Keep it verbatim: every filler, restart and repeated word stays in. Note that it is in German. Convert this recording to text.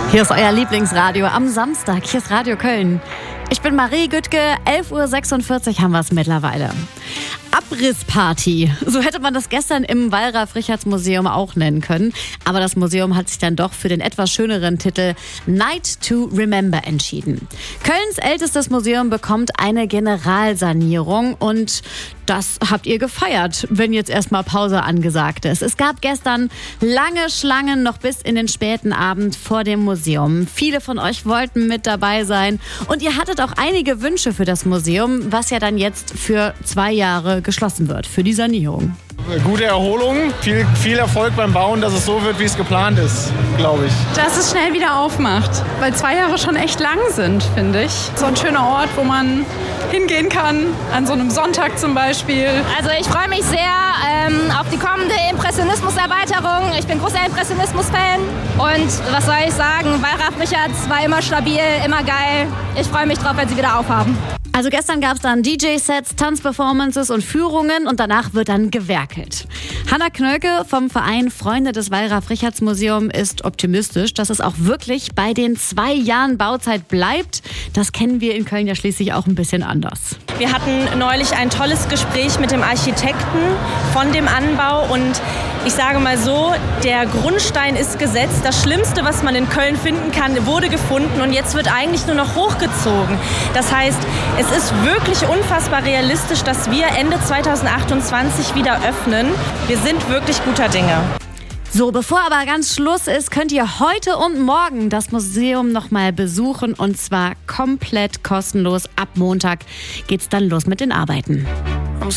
Hier ist euer Lieblingsradio am Samstag. Hier ist Radio Köln. Ich bin Marie Güttke, elf Uhr sechsundvierzig haben wir es mittlerweile. Abrissparty, so hätte man das gestern im Wallraf-Richartz-Museum auch nennen können. Aber das Museum hat sich dann doch für den etwas schöneren Titel Night to Remember entschieden. Kölns ältestes Museum bekommt eine Generalsanierung und das habt ihr gefeiert, wenn jetzt erstmal Pause angesagt ist. Es gab gestern lange Schlangen noch bis in den späten Abend vor dem Museum. Viele von euch wollten mit dabei sein und ihr hattet auch einige Wünsche für das Museum, was ja dann jetzt für zwei Jahre geschlossen wird, für die Sanierung. Gute Erholung, viel, viel Erfolg beim Bauen, dass es so wird, wie es geplant ist, glaube ich. Dass es schnell wieder aufmacht, weil zwei Jahre schon echt lang sind, finde ich. So ein schöner Ort, wo man hingehen kann, an so einem Sonntag zum Beispiel. Also ich freue mich sehr ähm, auf die kommende Impressionismus-Erweiterung. Ich bin großer Impressionismus-Fan und was soll ich sagen, Wallraf-Richartz war immer stabil, immer geil. Ich freue mich drauf, wenn sie wieder aufhaben. Also gestern gab es dann D J-Sets, Tanzperformances und Führungen und danach wird dann gewerkelt. Hanna Knölke vom Verein Freunde des Wallraf-Richartz-Museum ist optimistisch, dass es auch wirklich bei den zwei Jahren Bauzeit bleibt. Das kennen wir in Köln ja schließlich auch ein bisschen anders. Wir hatten neulich ein tolles Gespräch mit dem Architekten von dem Anbau und ich sage mal so, der Grundstein ist gesetzt. Das Schlimmste, was man in Köln finden kann, wurde gefunden und jetzt wird eigentlich nur noch hochgezogen. Das heißt, es ist wirklich unfassbar realistisch, dass wir Ende zweitausendachtundzwanzig wieder öffnen. Wir sind wirklich guter Dinge. So, bevor aber ganz Schluss ist, könnt ihr heute und morgen das Museum nochmal besuchen und zwar komplett kostenlos. Ab Montag geht's dann los mit den Arbeiten.